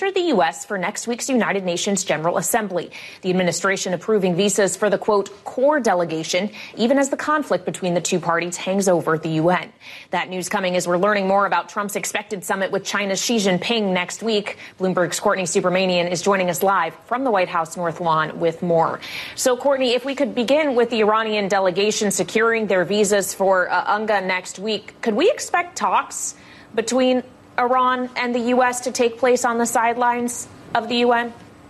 enter the U.S. for next week's United Nations General Assembly. The administration approving visas for the, quote, core delegation, even as the conflict between the two parties hangs over the UN. That news coming as we're learning more about Trump's expected summit with China's Xi Jinping next week. Bloomberg's Courtney Subramanian is joining us live from the White House North Lawn with more. So, Courtney, if we could begin with the Iranian delegation securing their visas for UNGA next week, could we expect talks between Iran and the U.S. to take place on the sidelines of the UN?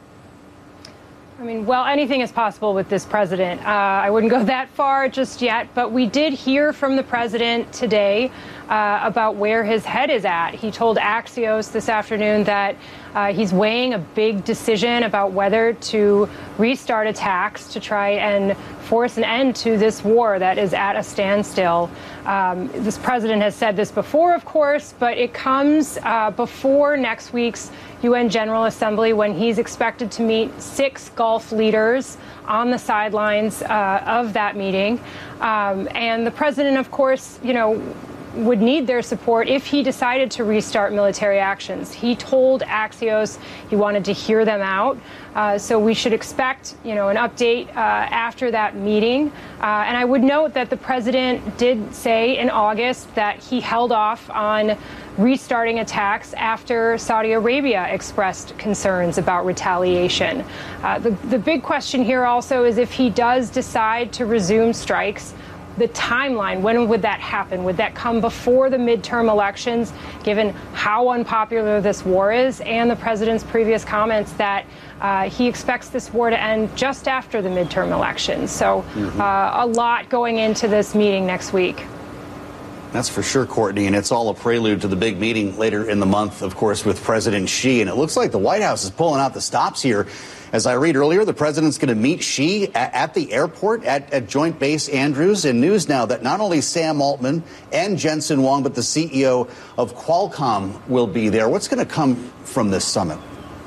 I mean, well, anything is possible with this president. I wouldn't go that far just yet, but we did hear from the president today about where his head is at. He told Axios this afternoon that he's weighing a big decision about whether to restart attacks to try and force an end to this war that is at a standstill. This president has said this before, of course, but it comes before next week's UN General Assembly, when he's expected to meet 6 Gulf leaders on the sidelines of that meeting. And the president, of course, would need their support if he decided to restart military actions. He told Axios he wanted to hear them out. So we should expect, an update after that meeting. And I would note that the president did say in August that he held off on restarting attacks after Saudi Arabia expressed concerns about retaliation. The big question here also is if he does decide to resume strikes, the timeline, when would that happen? Would that come before the midterm elections, given how unpopular this war is, and the president's previous comments that he expects this war to end just after the midterm elections? So a lot going into this meeting next week. That's for sure, Courtney, and it's all a prelude to the big meeting later in the month, of course, with President Xi. And it looks like the White House is pulling out the stops here. As I read earlier, the president's going to meet Xi at the airport at Joint Base Andrews. And news now that not only Sam Altman and Jensen Huang, but the CEO of Qualcomm will be there. What's going to come from this summit?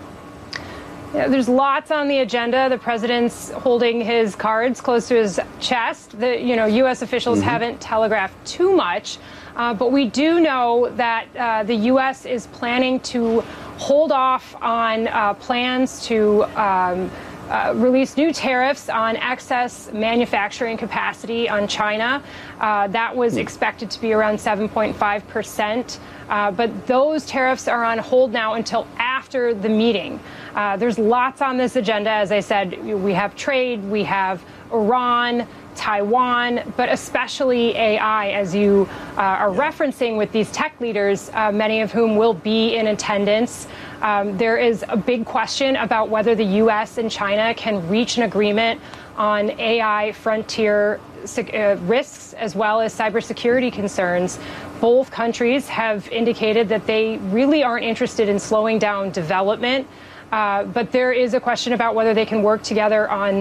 Yeah, there's lots on the agenda. The president's holding his cards close to his chest. The U.S. officials haven't telegraphed too much, but we do know that the U.S. is planning to hold off on plans to release new tariffs on excess manufacturing capacity on China. That was expected to be around 7.5%. But those tariffs are on hold now until after the meeting. There's lots on this agenda. As I said, we have trade, we have Iran, Taiwan, but especially AI, as you are referencing with these tech leaders, many of whom will be in attendance. There is a big question about whether the U.S. and China can reach an agreement on AI frontier risks as well as cybersecurity concerns. Both countries have indicated that they really aren't interested in slowing down development. But there is a question about whether they can work together on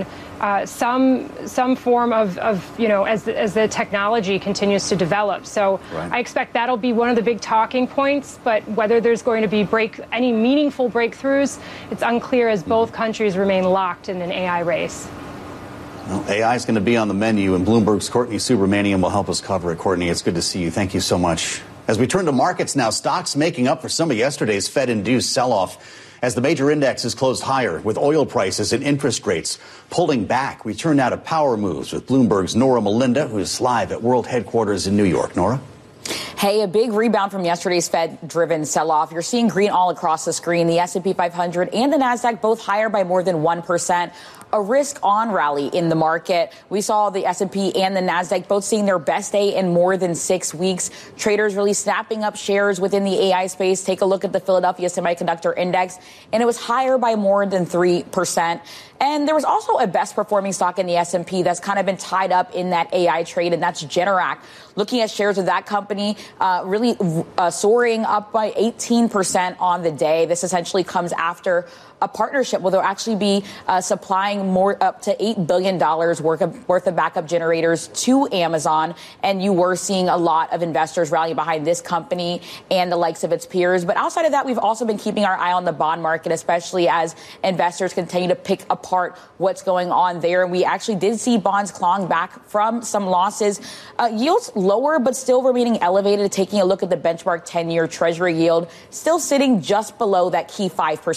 some form of as the technology continues to develop. So I expect that'll be one of the big talking points. But whether there's going to be any meaningful breakthroughs, it's unclear as both countries remain locked in an AI race. Well, AI is going to be on the menu, and Bloomberg's Courtney Subramanian will help us cover it. Courtney, it's good to see you. Thank you so much. As we turn to markets now, stocks making up for some of yesterday's Fed-induced sell-off as the major indexes closed higher with oil prices and interest rates pulling back. We turn now to power moves with Bloomberg's Nora Melinda, who's live at World Headquarters in New York. Nora? Hey, a big rebound from yesterday's Fed-driven sell-off. You're seeing green all across the screen. The S&P 500 and the Nasdaq both higher by more than 1%. A risk-on rally in the market. We saw the S&P and the Nasdaq both seeing their best day in more than 6 weeks. Traders really snapping up shares within the AI space. Take a look at the Philadelphia Semiconductor Index, and it was higher by more than 3%. And there was also a best performing stock in the S&P that's kind of been tied up in that AI trade, and that's Generac. Looking at shares of that company, really soaring up by 18% on the day. This essentially comes after a partnership where they'll actually be supplying more up to $8 billion worth of backup generators to Amazon. And you were seeing a lot of investors rally behind this company and the likes of its peers. But outside of that, we've also been keeping our eye on the bond market, especially as investors continue to pick apart what's going on there. And we actually did see bonds clawing back from some losses. Yields lower, but still remaining elevated. Taking a look at the benchmark 10-year Treasury yield, still sitting just below that key 5%.